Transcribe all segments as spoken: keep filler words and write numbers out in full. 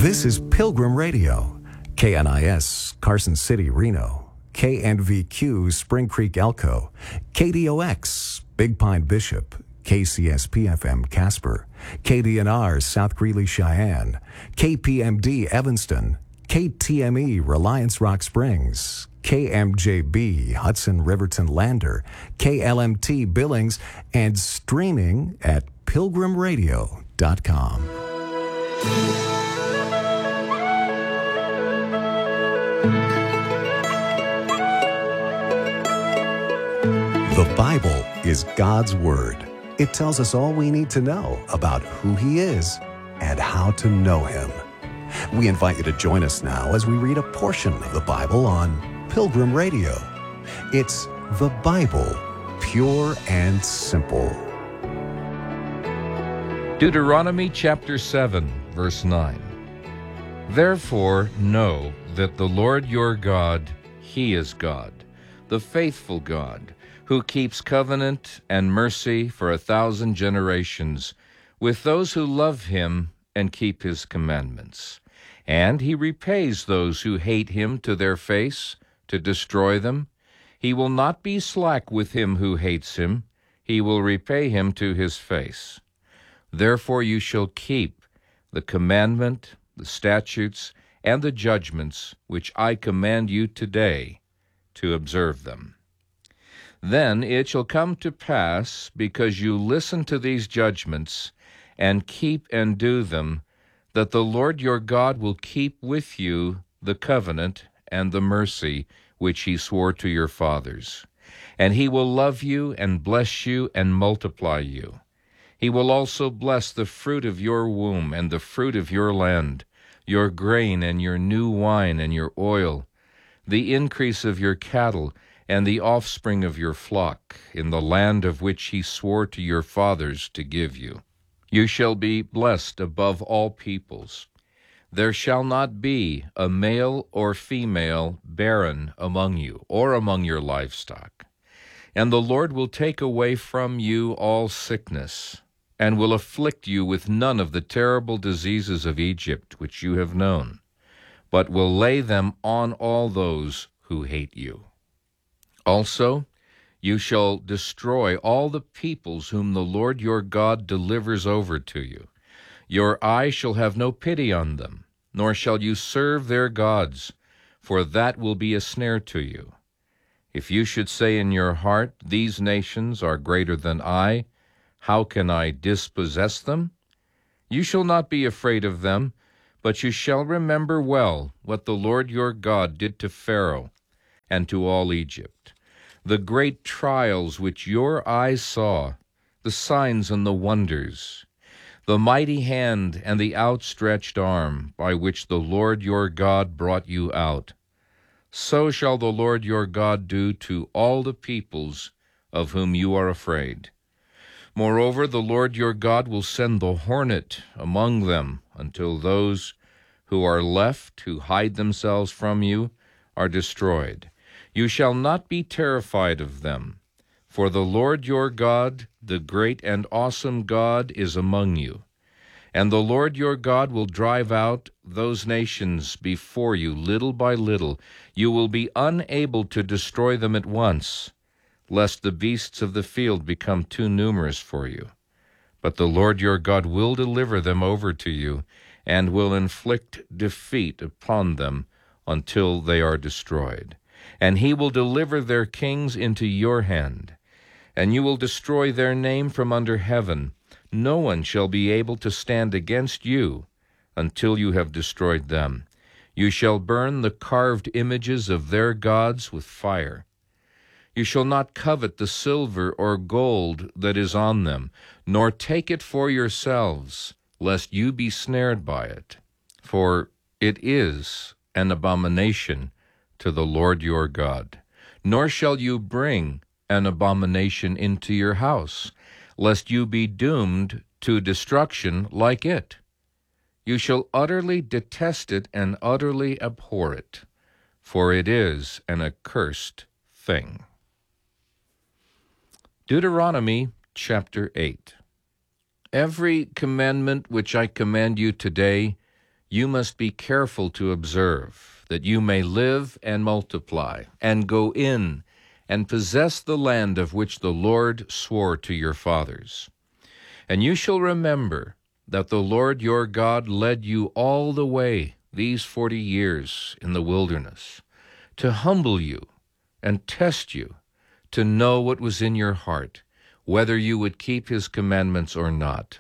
This is Pilgrim Radio, K N I S, Carson City, Reno, K N V Q, Spring Creek, Elko, K D O X, Big Pine, Bishop, K C S P F M, Casper, K D N R, South Greeley, Cheyenne, K P M D, Evanston, K T M E, Reliance Rock Springs, K M J B, Hudson Riverton Lander, K L M T Billings, and streaming at pilgrim radio dot com. The Bible is God's Word. It tells us all we need to know about who He is and how to know Him. We invite you to join us now as we read a portion of the Bible on Pilgrim Radio. It's the Bible, pure and simple. Deuteronomy chapter seven, verse nine. Therefore know that the Lord your God, He is God, the faithful God, who keeps covenant and mercy for a thousand generations with those who love Him and keep His commandments. And He repays those who hate Him to their face, to destroy them. He will not be slack with him who hates Him. He will repay him to his face. Therefore you shall keep the commandment, the statutes, and the judgments which I command you today to observe them. Then it shall come to pass, because you listen to these judgments, and keep and do them, that the Lord your God will keep with you the covenant and the mercy which He swore to your fathers. And He will love you and bless you and multiply you. He will also bless the fruit of your womb and the fruit of your land, your grain and your new wine and your oil, the increase of your cattle, and the offspring of your flock, in the land of which He swore to your fathers to give you. You shall be blessed above all peoples. There shall not be a male or female barren among you, or among your livestock. And the Lord will take away from you all sickness, and will afflict you with none of the terrible diseases of Egypt which you have known, but will lay them on all those who hate you. Also, you shall destroy all the peoples whom the Lord your God delivers over to you. Your eye shall have no pity on them, nor shall you serve their gods, for that will be a snare to you. If you should say in your heart, These nations are greater than I, how can I dispossess them? You shall not be afraid of them, but you shall remember well what the Lord your God did to Pharaoh and to all Egypt, the great trials which your eyes saw, the signs and the wonders, the mighty hand and the outstretched arm by which the Lord your God brought you out. So shall the Lord your God do to all the peoples of whom you are afraid. Moreover, the Lord your God will send the hornet among them until those who are left, who hide themselves from you, are destroyed. You shall not be terrified of them, for the Lord your God, the great and awesome God, is among you. And the Lord your God will drive out those nations before you little by little. You will be unable to destroy them at once, lest the beasts of the field become too numerous for you. But the Lord your God will deliver them over to you, and will inflict defeat upon them until they are destroyed. And He will deliver their kings into your hand, and you will destroy their name from under heaven. No one shall be able to stand against you until you have destroyed them. You shall burn the carved images of their gods with fire. You shall not covet the silver or gold that is on them, nor take it for yourselves, lest you be snared by it. For it is an abomination to the Lord your God. Nor shall you bring an abomination into your house, lest you be doomed to destruction like it. You shall utterly detest it and utterly abhor it, for it is an accursed thing. Deuteronomy chapter eight. Every commandment which I command you today, you must be careful to observe, that you may live and multiply, and go in and possess the land of which the Lord swore to your fathers. And you shall remember that the Lord your God led you all the way these forty years in the wilderness, to humble you and test you, to know what was in your heart, whether you would keep his commandments or not.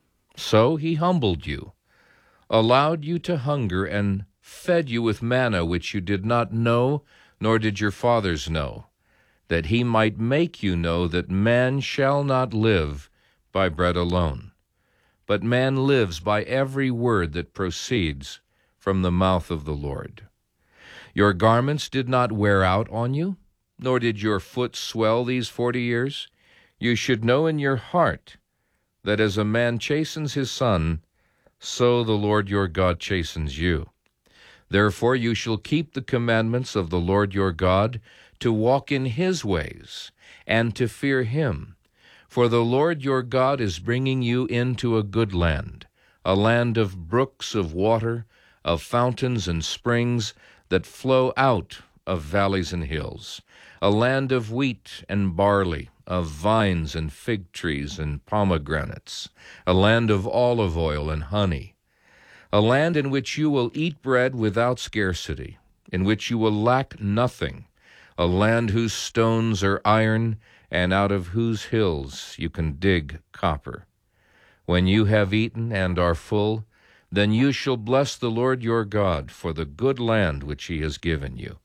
So he humbled you, allowed you to hunger, and fed you with manna which you did not know, nor did your fathers know, that he might make you know that man shall not live by bread alone, but man lives by every word that proceeds from the mouth of the Lord. Your garments did not wear out on you, nor did your foot swell these forty years. You should know in your heart that as a man chastens his son, so the Lord your God chastens you. Therefore you shall keep the commandments of the Lord your God, to walk in his ways, and to fear him. For the Lord your God is bringing you into a good land, a land of brooks of water, of fountains and springs that flow out of valleys and hills, a land of wheat and barley, of vines and fig trees and pomegranates, a land of olive oil and honey, a land in which you will eat bread without scarcity, in which you will lack nothing, a land whose stones are iron, and out of whose hills you can dig copper. When you have eaten and are full, then you shall bless the Lord your God for the good land which he has given you.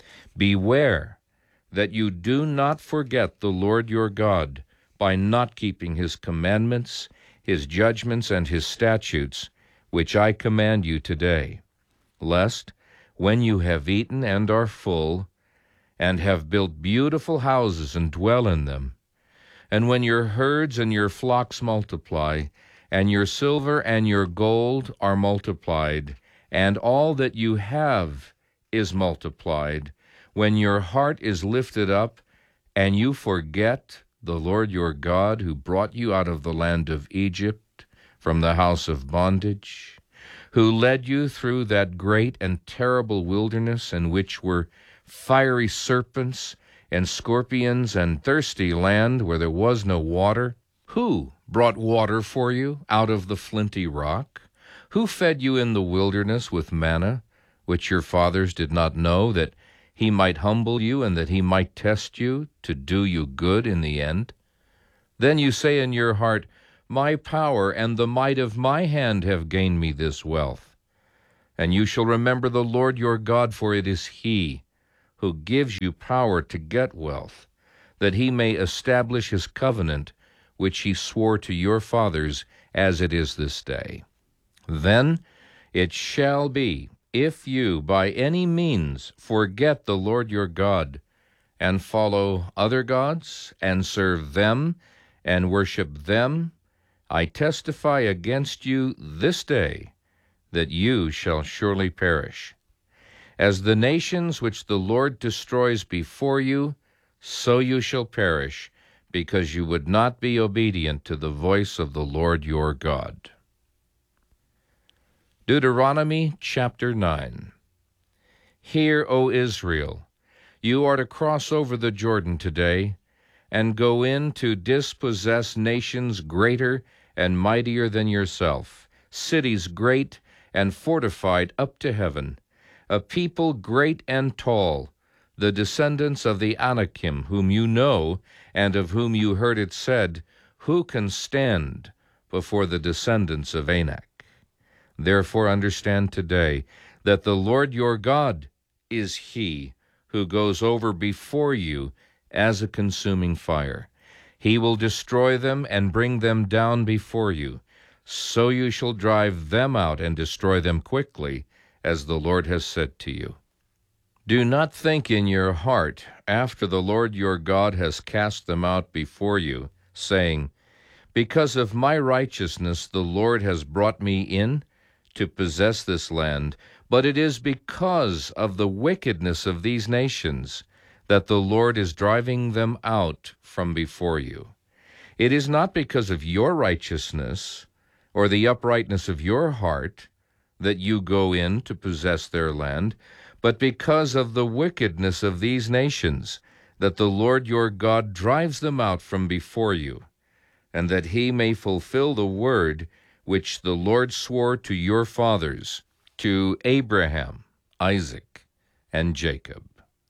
Beware that you do not forget the Lord your God by not keeping his commandments, his judgments, and his statutes, which I command you today, lest, when you have eaten and are full, and have built beautiful houses and dwell in them, and when your herds and your flocks multiply, and your silver and your gold are multiplied, and all that you have is multiplied, when your heart is lifted up, and you forget the Lord your God, who brought you out of the land of Egypt, from the house of bondage, who led you through that great and terrible wilderness, in which were fiery serpents and scorpions, and thirsty land where there was no water? Who brought water for you out of the flinty rock? Who fed you in the wilderness with manna, which your fathers did not know, that he might humble you and that he might test you, to do you good in the end? Then you say in your heart, my power and the might of my hand have gained me this wealth. And you shall remember the Lord your God, for it is he who gives you power to get wealth, that he may establish his covenant, which he swore to your fathers, as it is this day. Then it shall be, if you by any means forget the Lord your God, and follow other gods, and serve them, and worship them, I testify against you this day that you shall surely perish. As the nations which the Lord destroys before you, so you shall perish, because you would not be obedient to the voice of the Lord your God. Deuteronomy chapter nine. Hear, O Israel, you are to cross over the Jordan today, and go in to dispossess nations greater and mightier than yourself, cities great and fortified up to heaven, a people great and tall, the descendants of the Anakim, whom you know, and of whom you heard it said, who can stand before the descendants of Anak? Therefore understand today that the Lord your God is he who goes over before you as a consuming fire. He will destroy them and bring them down before you. So you shall drive them out and destroy them quickly, as the Lord has said to you. Do not think in your heart, after the Lord your God has cast them out before you, saying, because of my righteousness the Lord has brought me in to possess this land, but it is because of the wickedness of these nations that the Lord is driving them out from before you. It is not because of your righteousness or the uprightness of your heart, that you go in to possess their land, but because of the wickedness of these nations, that the Lord your God drives them out from before you, and that he may fulfill the word which the Lord swore to your fathers, to Abraham, Isaac, and Jacob.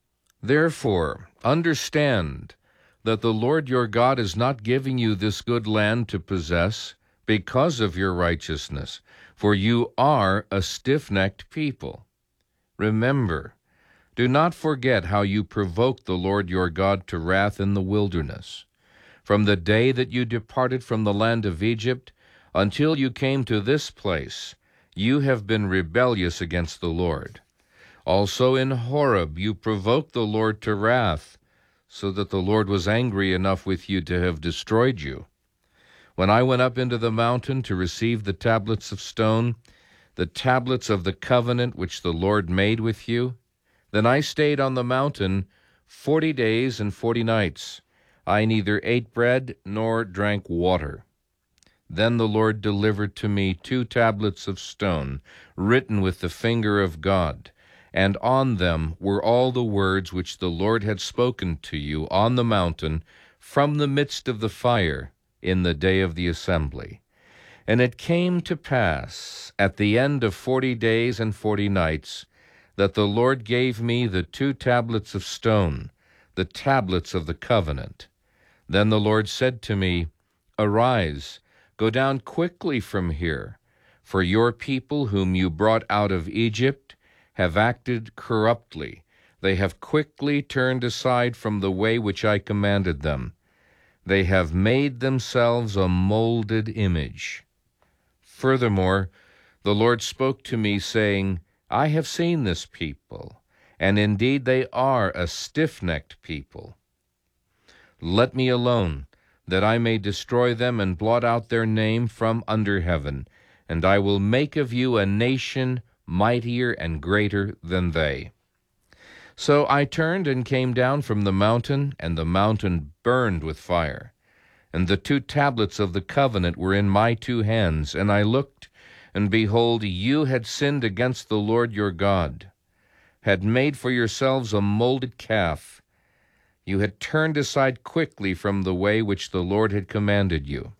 Therefore, understand that the Lord your God is not giving you this good land to possess because of your righteousness, for you are a stiff-necked people. Remember, do not forget how you provoked the Lord your God to wrath in the wilderness. From the day that you departed from the land of Egypt until you came to this place, you have been rebellious against the Lord. Also in Horeb you provoked the Lord to wrath, so that the Lord was angry enough with you to have destroyed you. When I went up into the mountain to receive the tablets of stone, the tablets of the covenant which the Lord made with you, then I stayed on the mountain forty days and forty nights. I neither ate bread nor drank water. Then the Lord delivered to me two tablets of stone, written with the finger of God, and on them were all the words which the Lord had spoken to you on the mountain from the midst of the fire in the day of the assembly. And it came to pass, at the end of forty days and forty nights, that the Lord gave me the two tablets of stone, the tablets of the covenant. Then the Lord said to me, Arise, go down quickly from here, for your people whom you brought out of Egypt have acted corruptly. They have quickly turned aside from the way which I commanded them. They have made themselves a molded image. Furthermore, the Lord spoke to me, saying, I have seen this people, and indeed they are a stiff-necked people. Let me alone, that I may destroy them and blot out their name from under heaven, and I will make of you a nation mightier and greater than they. So I turned and came down from the mountain, and the mountain burned with fire. And the two tablets of the covenant were in my two hands, and I looked, and behold, you had sinned against the Lord your God, had made for yourselves a molded calf. You had turned aside quickly from the way which the Lord had commanded you.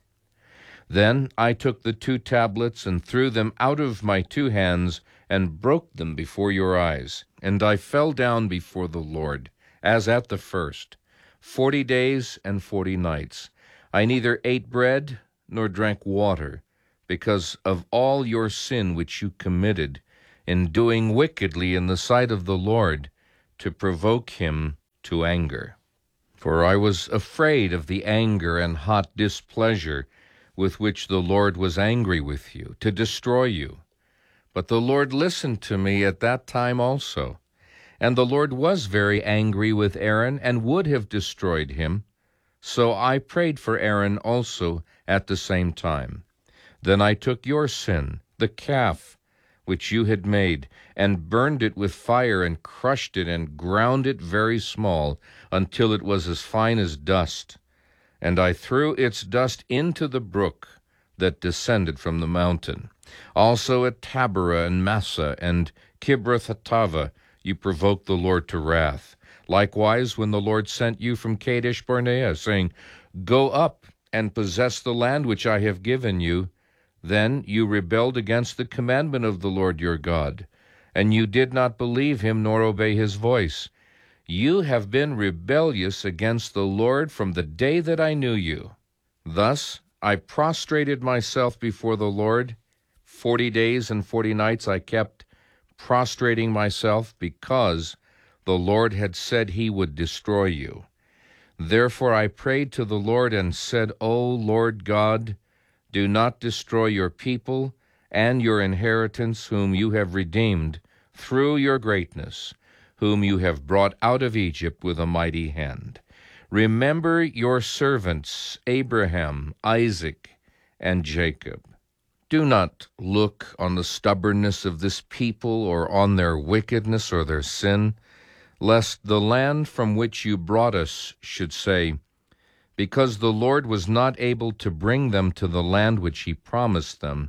Then I took the two tablets and threw them out of my two hands and broke them before your eyes. And I fell down before the Lord, as at the first, forty days and forty nights. I neither ate bread nor drank water, because of all your sin which you committed in doing wickedly in the sight of the Lord, to provoke him to anger. For I was afraid of the anger and hot displeasure with which the Lord was angry with you, to destroy you. But the Lord listened to me at that time also. And the Lord was very angry with Aaron, and would have destroyed him. So I prayed for Aaron also at the same time. Then I took your sin, the calf, which you had made, and burned it with fire, and crushed it, and ground it very small, until it was as fine as dust. And I threw its dust into the brook that descended from the mountain. Also at Taberah and Massa and Kibroth-Hattaavah you provoked the Lord to wrath. Likewise, when the Lord sent you from Kadesh Barnea, saying, Go up and possess the land which I have given you, then you rebelled against the commandment of the Lord your God, and you did not believe him nor obey his voice. You have been rebellious against the Lord from the day that I knew you. Thus I prostrated myself before the Lord. Forty days and forty nights I kept prostrating myself, because the Lord had said he would destroy you. Therefore I prayed to the Lord and said, O Lord God, do not destroy your people and your inheritance, whom you have redeemed through your greatness, whom you have brought out of Egypt with a mighty hand. Remember your servants Abraham, Isaac, and Jacob. Do not look on the stubbornness of this people, or on their wickedness or their sin, lest the land from which you brought us should say, Because the Lord was not able to bring them to the land which he promised them,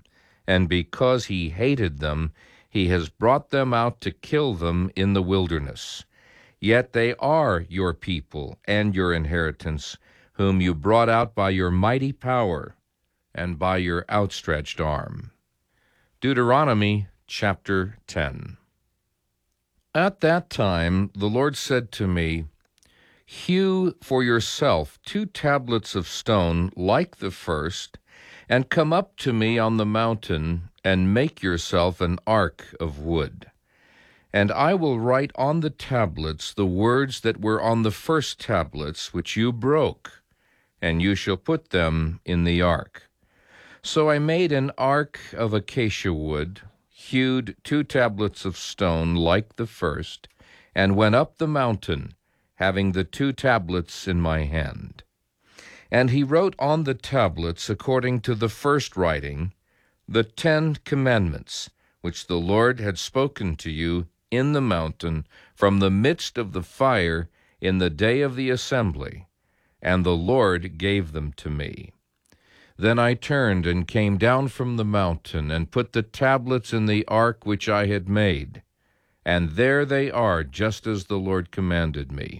and because he hated them, he has brought them out to kill them in the wilderness. Yet they are your people and your inheritance, whom you brought out by your mighty power and by your outstretched arm. Deuteronomy chapter ten. At that time the Lord said to me, Hew for yourself two tablets of stone like the first, and come up to me on the mountain, and make yourself an ark of wood. And I will write on the tablets the words that were on the first tablets which you broke, and you shall put them in the ark. So I made an ark of acacia wood, hewed two tablets of stone like the first, and went up the mountain, having the two tablets in my hand. And he wrote on the tablets, according to the first writing, the Ten Commandments, which the Lord had spoken to you in the mountain from the midst of the fire in the day of the assembly, and the Lord gave them to me. Then I turned and came down from the mountain, and put the tablets in the ark which I had made, and there they are, just as the Lord commanded me.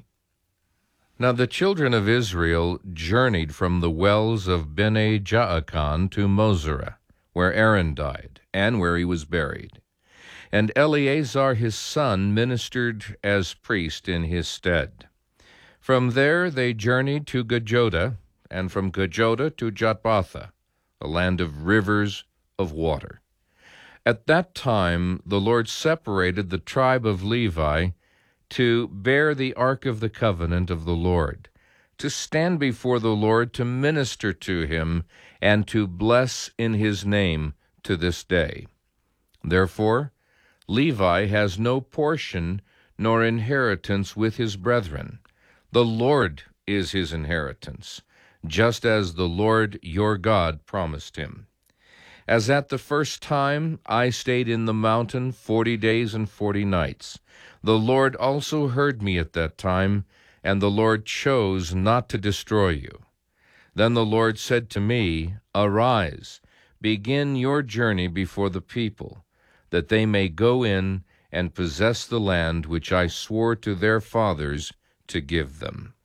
Now the children of Israel journeyed from the wells of Bene Jaakan to Mosera, where Aaron died, and where he was buried. And Eleazar his son ministered as priest in his stead. From there they journeyed to Gajoda, and from Gajoda to Jotbatha, a land of rivers of water. At that time the Lord separated the tribe of Levi to bear the ark of the covenant of the Lord, to stand before the Lord to minister to him, and to bless in his name to this day. Therefore Levi has no portion nor inheritance with his brethren. The Lord is his inheritance, just as the Lord your God promised him. As at the first time I stayed in the mountain forty days and forty nights, the Lord also heard me at that time, and the Lord chose not to destroy you. Then the Lord said to me, Arise, begin your journey before the people, that they may go in and possess the land which I swore to their fathers to give them.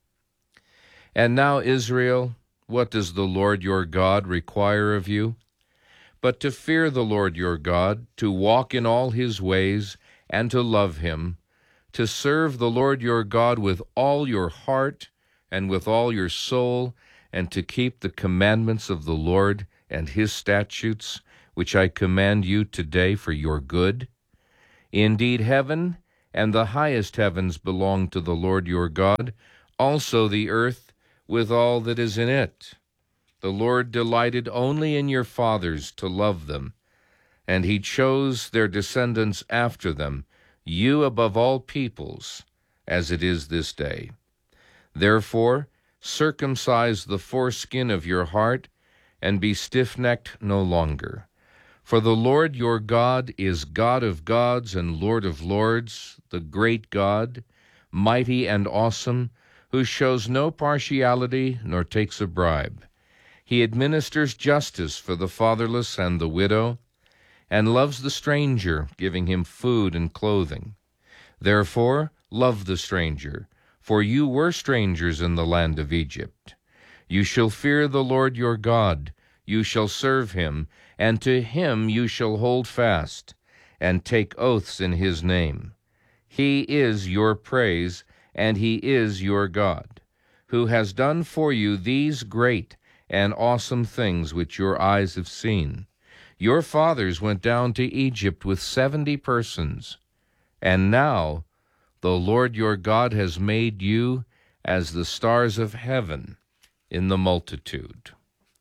And now, Israel, what does the Lord your God require of you? But to fear the Lord your God, to walk in all his ways, and to love him, to serve the Lord your God with all your heart and with all your soul, and to keep the commandments of the Lord and his statutes, which I command you today for your good. Indeed, heaven and the highest heavens belong to the Lord your God, also the earth with all that is in it. The Lord delighted only in your fathers to love them, and he chose their descendants after them, you above all peoples, as it is this day. Therefore, circumcise the foreskin of your heart, and be stiff-necked no longer. For the Lord your God is God of gods and Lord of lords, the great God, mighty and awesome, who shows no partiality nor takes a bribe. He administers justice for the fatherless and the widow, and loves the stranger, giving him food and clothing. Therefore, love the stranger, for you were strangers in the land of Egypt. You shall fear the Lord your God, you shall serve him, and to him you shall hold fast, and take oaths in his name. He is your praise, and he is your God, who has done for you these great and awesome things which your eyes have seen. Your fathers went down to Egypt with seventy persons, and now the Lord your God has made you as the stars of heaven in the multitude.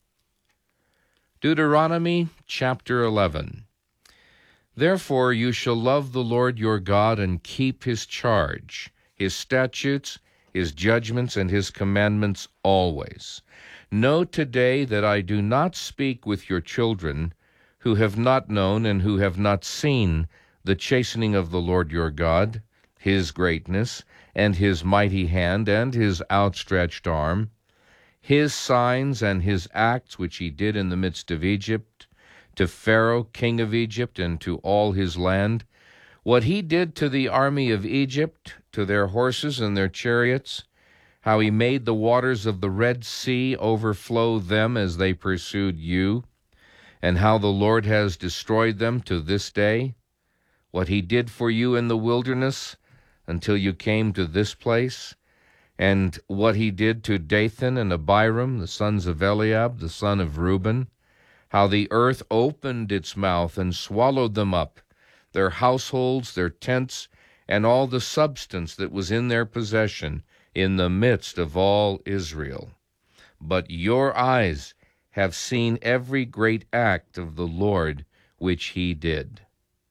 Deuteronomy chapter eleven. Therefore you shall love the Lord your God and keep his charge, his statutes, his judgments, and his commandments always. Know today that I do not speak with your children, who have not known and who have not seen the chastening of the Lord your God, his greatness, and his mighty hand, and his outstretched arm, his signs and his acts which he did in the midst of Egypt, to Pharaoh, king of Egypt, and to all his land, what he did to the army of Egypt, to their horses and their chariots, how he made the waters of the Red Sea overflow them as they pursued you, and how the Lord has destroyed them to this day, what he did for you in the wilderness until you came to this place, and what he did to Dathan and Abiram, the sons of Eliab, the son of Reuben, how the earth opened its mouth and swallowed them up, their households, their tents, and all the substance that was in their possession, in the midst of all Israel. But your eyes have seen every great act of the Lord which he did.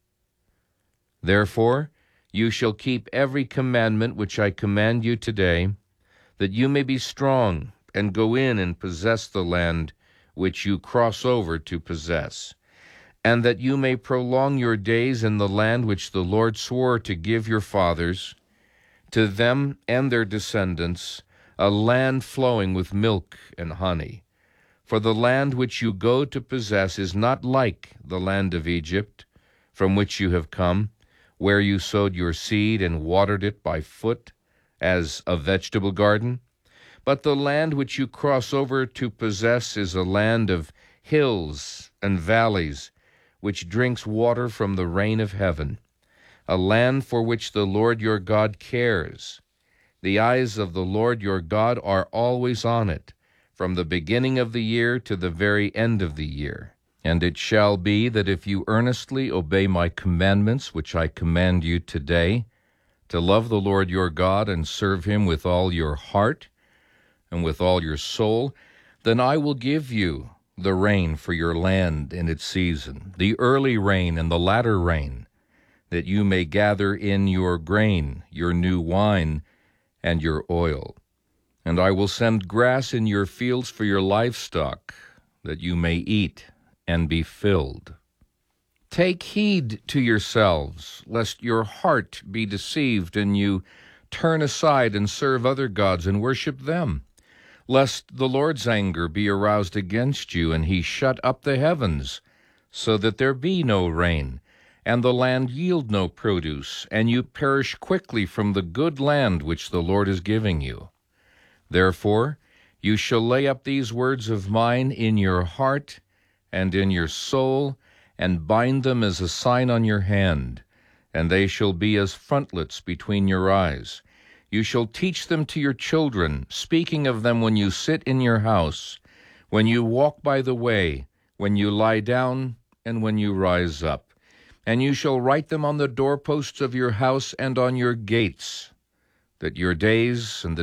Therefore you shall keep every commandment which I command you today, that you may be strong, and go in and possess the land which you cross over to possess, and that you may prolong your days in the land which the Lord swore to give your fathers, to them and their descendants, a land flowing with milk and honey. For the land which you go to possess is not like the land of Egypt, from which you have come, where you sowed your seed and watered it by foot, as a vegetable garden. But the land which you cross over to possess is a land of hills and valleys, which drinks water from the rain of heaven, a land for which the Lord your God cares. The eyes of the Lord your God are always on it, from the beginning of the year to the very end of the year. And it shall be that if you earnestly obey my commandments, which I command you today, to love the Lord your God and serve him with all your heart and with all your soul, then I will give you the rain for your land in its season, the early rain and the latter rain, that you may gather in your grain, your new wine, and your oil. And I will send grass in your fields for your livestock, that you may eat and be filled. Take heed to yourselves, lest your heart be deceived, and you turn aside and serve other gods and worship them, lest the Lord's anger be aroused against you, and he shut up the heavens, so that there be no rain, and the land yield no produce, and you perish quickly from the good land which the Lord is giving you. Therefore you shall lay up these words of mine in your heart and in your soul, and bind them as a sign on your hand, and they shall be as frontlets between your eyes. You shall teach them to your children, speaking of them when you sit in your house, when you walk by the way, when you lie down, and when you rise up. And you shall write them on the doorposts of your house and on your gates, that your days and the